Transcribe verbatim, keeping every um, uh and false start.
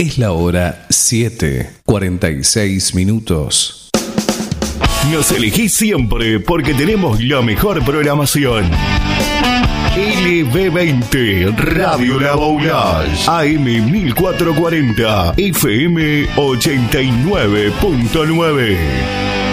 Es la hora siete, cuarenta y seis minutos. Nos elegís siempre porque tenemos la mejor programación. L B veinte, Radio La Boulage, A M mil cuatrocientos cuarenta, F M ochenta y nueve punto nueve.